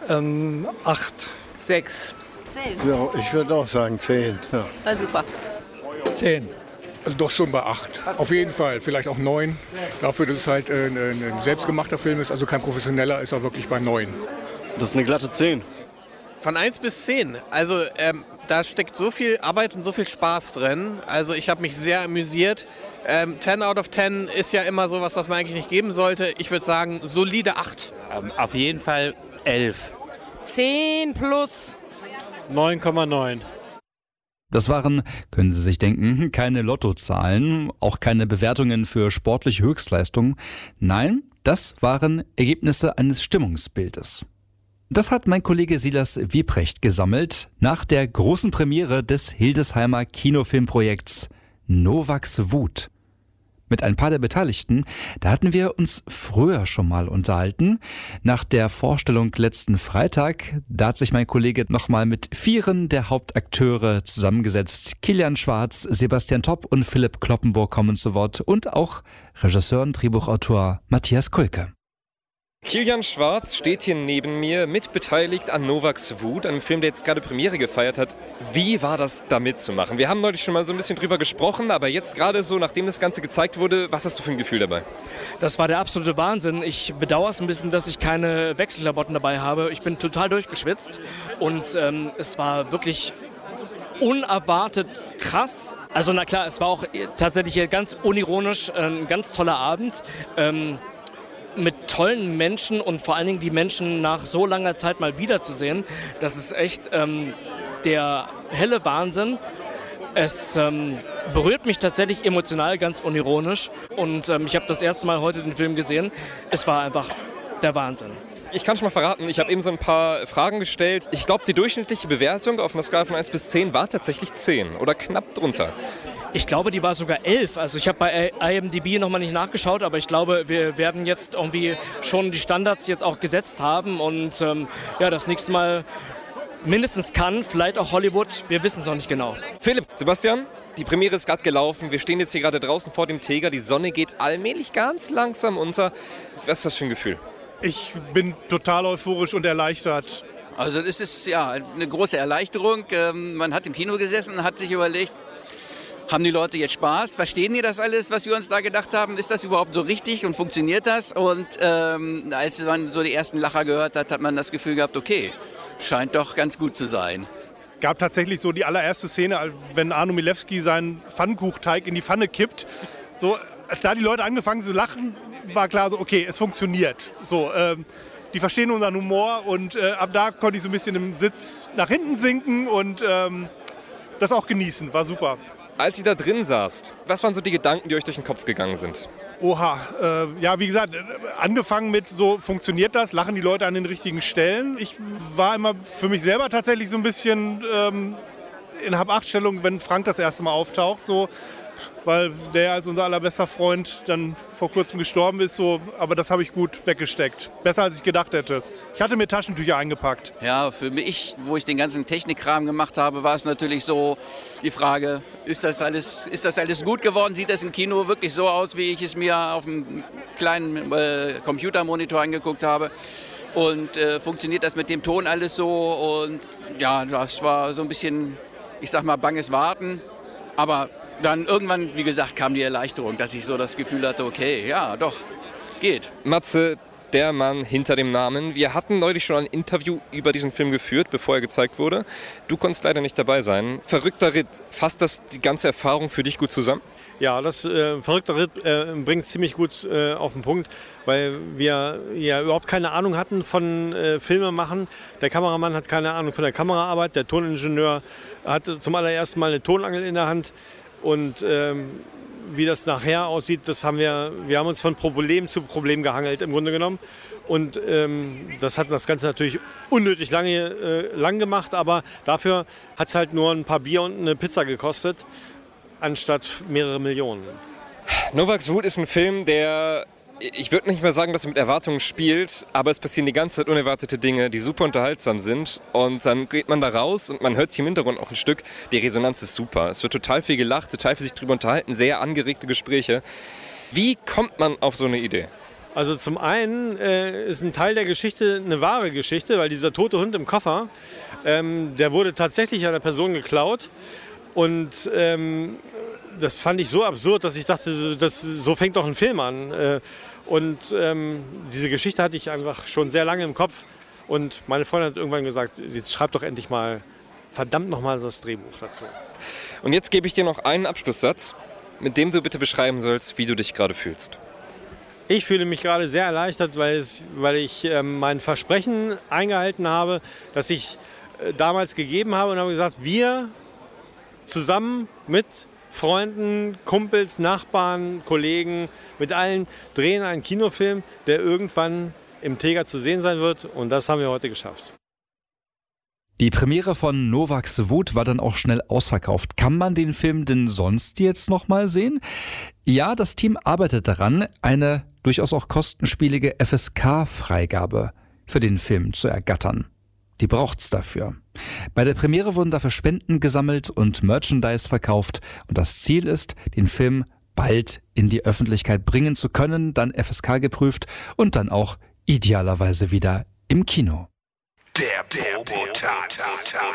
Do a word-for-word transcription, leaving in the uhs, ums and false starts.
Ähm, acht. Sechs. Zehn. Ja, ich würde auch sagen zehn. Ja. Na super. Zehn. Also doch schon bei acht. Auf jeden Fall. Vielleicht auch neun. Dafür, dass es halt äh, ein, ein selbstgemachter Film ist, also kein professioneller, ist er wirklich bei neun. Das ist eine glatte zehn. Von eins bis zehn. Also ähm, da steckt so viel Arbeit und so viel Spaß drin. Also ich habe mich sehr amüsiert. Ähm, zehn out of zehn ist ja immer sowas, was man eigentlich nicht geben sollte. Ich würde sagen, solide acht. Ähm, auf jeden Fall elf. Zehn plus. neun Komma neun. Das waren, können Sie sich denken, keine Lottozahlen, auch keine Bewertungen für sportliche Höchstleistungen. Nein, das waren Ergebnisse eines Stimmungsbildes. Das hat mein Kollege Silas Wiebrecht gesammelt nach der großen Premiere des Hildesheimer Kinofilmprojekts Novaks Wut. Mit ein paar der Beteiligten, da hatten wir uns früher schon mal unterhalten. Nach der Vorstellung letzten Freitag, da hat sich mein Kollege nochmal mit vieren der Hauptakteure zusammengesetzt. Kilian Schwarz, Sebastian Topp und Philipp Kloppenburg kommen zu Wort und auch Regisseur und Drehbuchautor Matthias Kulke. Kilian Schwarz steht hier neben mir, mitbeteiligt an Novaks Wut, einem Film, der jetzt gerade Premiere gefeiert hat. Wie war das, da mitzumachen? Wir haben neulich schon mal so ein bisschen drüber gesprochen, aber jetzt gerade so, nachdem das Ganze gezeigt wurde, was hast du für ein Gefühl dabei? Das war der absolute Wahnsinn. Ich bedauere es ein bisschen, dass ich keine Wechselklamotten dabei habe. Ich bin total durchgeschwitzt und ähm, es war wirklich unerwartet krass. Also na klar, es war auch tatsächlich ganz unironisch ein ganz toller Abend. Ähm, mit tollen Menschen und vor allen Dingen die Menschen nach so langer Zeit mal wiederzusehen, das ist echt ähm, der helle Wahnsinn. Es ähm, berührt mich tatsächlich emotional, ganz unironisch. Und ähm, ich habe das erste Mal heute den Film gesehen. Es war einfach der Wahnsinn. Ich kann schon mal verraten, ich habe eben so ein paar Fragen gestellt. Ich glaube, die durchschnittliche Bewertung auf einer Skala von eins bis zehn war tatsächlich zehn oder knapp drunter. Ich glaube, die war sogar elf. Also ich habe bei I M D B nochmal nicht nachgeschaut, aber ich glaube, wir werden jetzt irgendwie schon die Standards jetzt auch gesetzt haben und ähm, ja, das nächste Mal mindestens Cannes, vielleicht auch Hollywood, wir wissen es noch nicht genau. Philipp, Sebastian, die Premiere ist gerade gelaufen. Wir stehen jetzt hier gerade draußen vor dem Teger. Die Sonne geht allmählich ganz langsam unter. Was ist das für ein Gefühl? Ich bin total euphorisch und erleichtert. Also es ist ja eine große Erleichterung. Ähm, man hat im Kino gesessen, hat sich überlegt, haben die Leute jetzt Spaß? Verstehen die das alles, was wir uns da gedacht haben? Ist das überhaupt so richtig und funktioniert das? Und ähm, als man so die ersten Lacher gehört hat, hat man das Gefühl gehabt, okay, scheint doch ganz gut zu sein. Es gab tatsächlich so die allererste Szene, wenn Arno Milewski seinen Pfannkuchteig in die Pfanne kippt. So, als da die Leute angefangen zu lachen, war klar so, okay, es funktioniert. So, ähm, die verstehen unseren Humor und äh, ab da konnte ich so ein bisschen im Sitz nach hinten sinken und ähm, das auch genießen. War super. Als ihr da drin saßt, was waren so die Gedanken, die euch durch den Kopf gegangen sind? Oha, äh, ja, wie gesagt, angefangen mit so, funktioniert das? Lachen die Leute an den richtigen Stellen? Ich war immer für mich selber tatsächlich so ein bisschen ähm, in Hab-Acht-Stellung, wenn Frank das erste Mal auftaucht, so, weil der als unser allerbester Freund dann vor kurzem gestorben ist, so, aber das habe ich gut weggesteckt. Besser, als ich gedacht hätte. Ich hatte mir Taschentücher eingepackt. Ja, für mich, wo ich den ganzen Technikkram gemacht habe, war es natürlich so die Frage, ist das alles, ist das alles gut geworden? Sieht das im Kino wirklich so aus, wie ich es mir auf einem kleinen äh, Computermonitor angeguckt habe? Und äh, funktioniert das mit dem Ton alles so? Und ja, das war so ein bisschen, ich sag mal, banges Warten. Aber dann irgendwann, wie gesagt, kam die Erleichterung, dass ich so das Gefühl hatte, okay, ja, doch, geht. Matze, der Mann hinter dem Namen. Wir hatten neulich schon ein Interview über diesen Film geführt, bevor er gezeigt wurde. Du konntest leider nicht dabei sein. Verrückter Ritt, fasst das die ganze Erfahrung für dich gut zusammen? Ja, das äh, Verrückter Ritt äh, bringt es ziemlich gut äh, auf den Punkt, weil wir ja überhaupt keine Ahnung hatten von äh, Filmemachen. Der Kameramann hat keine Ahnung von der Kameraarbeit, der Toningenieur hat zum allerersten Mal eine Tonangel in der Hand. Und ähm, wie das nachher aussieht, das haben wir, wir haben uns von Problem zu Problem gehangelt im Grunde genommen. Und ähm, das hat das Ganze natürlich unnötig lange äh, lang gemacht, aber dafür hat es halt nur ein paar Bier und eine Pizza gekostet, anstatt mehrere Millionen. Novaks Wut ist ein Film, der, ich würde nicht mehr sagen, dass er mit Erwartungen spielt, aber es passieren die ganze Zeit unerwartete Dinge, die super unterhaltsam sind. Und dann geht man da raus und man hört sich im Hintergrund auch ein Stück. Die Resonanz ist super. Es wird total viel gelacht, total viel sich drüber unterhalten, sehr angeregte Gespräche. Wie kommt man auf so eine Idee? Also zum einen äh, ist ein Teil der Geschichte eine wahre Geschichte, weil dieser tote Hund im Koffer, ähm, der wurde tatsächlich einer Person geklaut. Und ähm, das fand ich so absurd, dass ich dachte, das, so fängt doch ein Film an. Äh, und ähm, diese Geschichte hatte ich einfach schon sehr lange im Kopf. Und meine Freundin hat irgendwann gesagt, jetzt schreib doch endlich mal, verdammt nochmal das Drehbuch dazu. Und jetzt gebe ich dir noch einen Abschlusssatz, mit dem du bitte beschreiben sollst, wie du dich gerade fühlst. Ich fühle mich gerade sehr erleichtert, weil, es, weil ich äh, mein Versprechen eingehalten habe, das ich äh, damals gegeben habe und habe gesagt, wir zusammen mit Freunden, Kumpels, Nachbarn, Kollegen, mit allen drehen einen Kinofilm, der irgendwann im Teger zu sehen sein wird, und das haben wir heute geschafft. Die Premiere von Novaks Wut war dann auch schnell ausverkauft. Kann man den Film denn sonst jetzt noch mal sehen? Ja, das Team arbeitet daran, eine durchaus auch kostenspielige F S K-Freigabe für den Film zu ergattern. Die braucht's dafür. Bei der Premiere wurden dafür Spenden gesammelt und Merchandise verkauft. Und das Ziel ist, den Film bald in die Öffentlichkeit bringen zu können, dann F S K geprüft und dann auch idealerweise wieder im Kino. Der Bobo-Tanz.